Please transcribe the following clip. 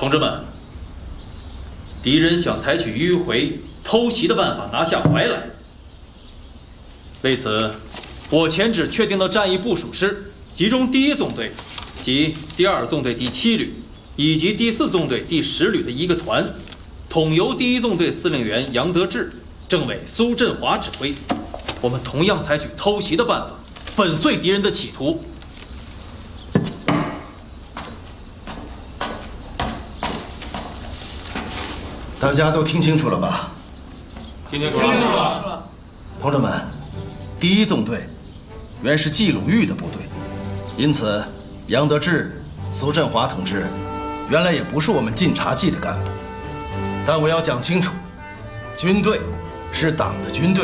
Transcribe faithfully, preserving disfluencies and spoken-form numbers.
同志们，敌人想采取迂回、偷袭的办法拿下怀来。为此，我前指确定了战役部署师，集中第一纵队及第二纵队第七旅以及第四纵队第十旅的一个团，统由第一纵队司令员杨得志、政委苏振华指挥。我们同样采取偷袭的办法，粉碎敌人的企图。 大家都听清楚了吧？ 听清楚了。 同志们，第一纵队原是冀鲁豫的部队，因此杨得志、苏振华同志原来也不是我们晋察冀的干部。但我要讲清楚，军队是党的军队，